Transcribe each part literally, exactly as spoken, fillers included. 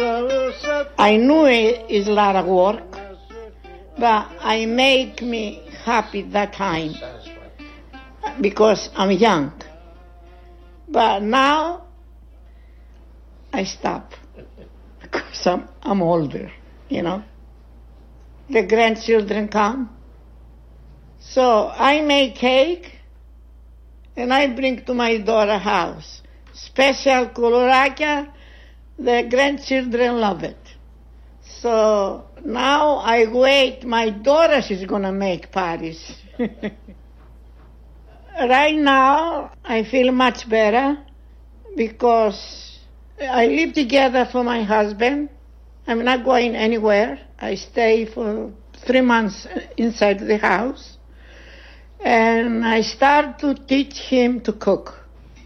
I knew it is a lot of work, but I make me happy that time because I'm young. But now I stop because I'm, I'm older, you know. The grandchildren come. So I make cake and I bring to my daughter house. Special kolorakia, the grandchildren love it. So now I wait, my daughter is going to make parties. Right now I feel much better because I live together for my husband. I'm not going anywhere. I stay for three months inside the house. And I start to teach him to cook.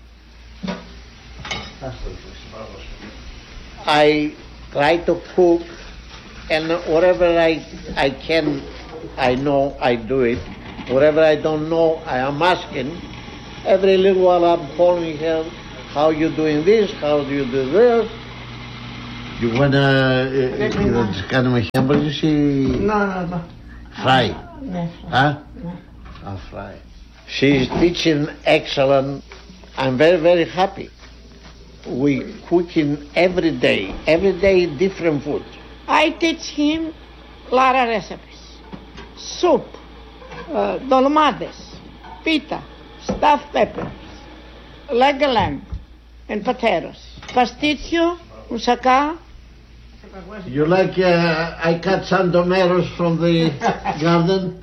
I try to cook, and whatever I I can, I know I do it. Whatever I don't know, I am asking. Every little while I'm calling her, how you doing this, how do you do this? You wanna να τις κάνουμε χέμπρες ή... No, no, no. Fry. No. Huh? No. I'll fry. She's teaching excellent. I'm very, very happy. We cooking every day, every day different food. I teach him a lot of recipes. Soup, uh, dolmades, pita, stuffed peppers, leg of lamb, and potatoes. Pasticcio, moussaka. You like, uh, I cut some tomatoes from the garden?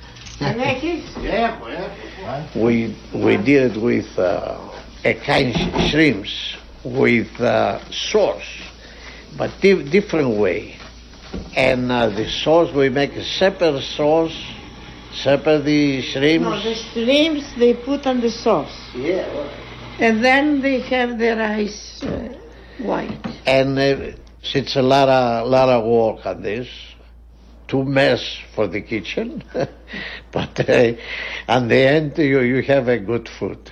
We we did it with uh, a kind of shrimps with uh, sauce, but di- different way. And uh, the sauce, we make a separate sauce, separate the shrimps. No, the shrimps they put on the sauce. Yeah. Well. And then they have the rice uh, white. And uh, it's a lot of lot of work on this. Too mess for the kitchen, but uh, at the end you, you have a good food.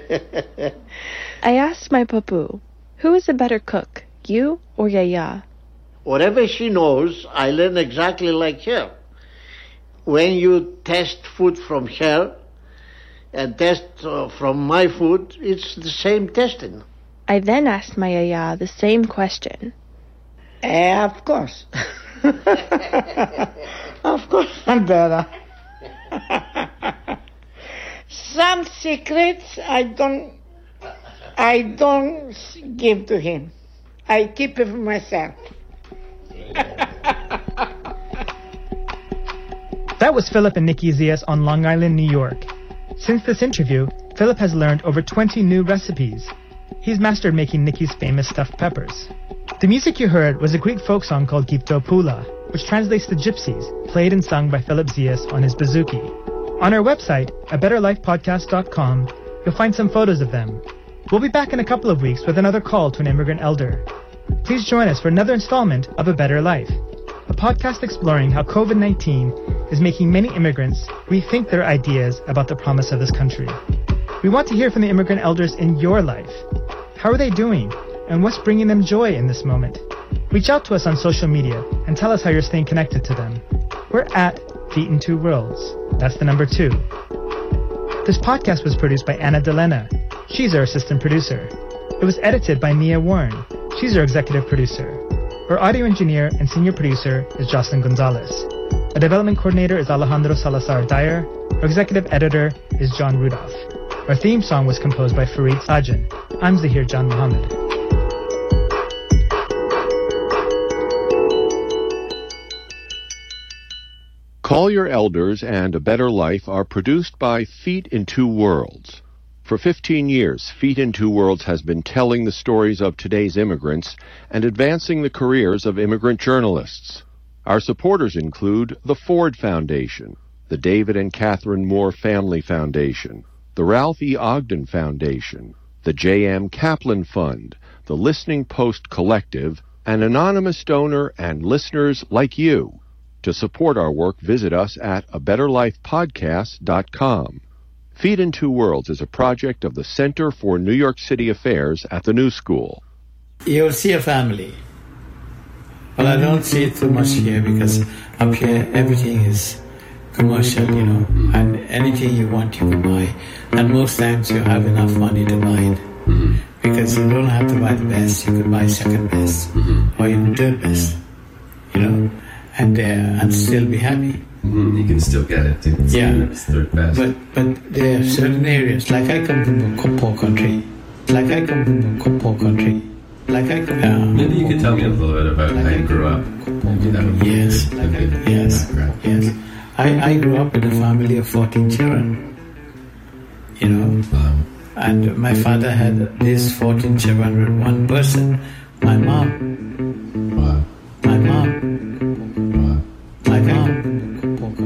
I asked my papu, who is a better cook, you or Yaya? Whatever she knows, I learn exactly like her. When you test food from her and test uh, from my food, it's the same testing. I then asked my Yaya the same question. Uh, of course. Of course I'm better. Some secrets I don't I don't give to him. I keep it for myself. That was Philip and Nikki Zias on Long Island, New York. Since this interview, Philip has learned over twenty new recipes. He's mastered making Nikki's famous stuffed peppers. The music you heard was a Greek folk song called Gipto Pula, which translates to gypsies, played and sung by Philip Zias on his bouzouki. On our website, a better life podcast dot com, you'll find some photos of them. We'll be back in a couple of weeks with another call to an immigrant elder. Please join us for another installment of A Better Life, a podcast exploring how covid nineteen is making many immigrants rethink their ideas about the promise of this country. We want to hear from the immigrant elders in your life. How are they doing? And what's bringing them joy in this moment? Reach out to us on social media and tell us how you're staying connected to them. We're at Feet in Two Worlds. That's the number two. This podcast was produced by Anna Delena. She's our assistant producer. It was edited by Mia Warren. She's our executive producer. Our audio engineer and senior producer is Jocelyn Gonzalez. Our development coordinator is Alejandro Salazar Dyer. Our executive editor is John Rudolph. Our theme song was composed by Fareed Sajan. I'm Zahir Jan Mohammed. Call Your Elders and A Better Life are produced by Feet in Two Worlds. For fifteen years, Feet in Two Worlds has been telling the stories of today's immigrants and advancing the careers of immigrant journalists. Our supporters include the Ford Foundation, the David and Catherine Moore Family Foundation, the Ralph E. Ogden Foundation, the J M. Kaplan Fund, the Listening Post Collective, an anonymous donor, and listeners like you. To support our work, visit us at a better life podcast dot com. Feet in Two Worlds is a project of the Center for New York City Affairs at the New School. You'll see a family Well, I don't see it too much here because up here everything is commercial, you know, mm-hmm. and anything you want you can buy. And most times you have enough money to buy it. Mm-hmm. Because you don't have to buy the best, you can buy second best, mm-hmm. or even third best, you know, and uh, and still be happy. Mm-hmm. You can still get it. It's yeah, third best. But but there are certain areas, like I come from a poor country, like I come from a poor country, like I come. Uh, Maybe you could tell me a little bit about like how you grew up. Maybe that would be yes, a good yes, background. yes. I, I grew up in a family of fourteen children, you know, wow. And my father had these fourteen children with one person, my mom. Wow. My mom. Wow. My mom.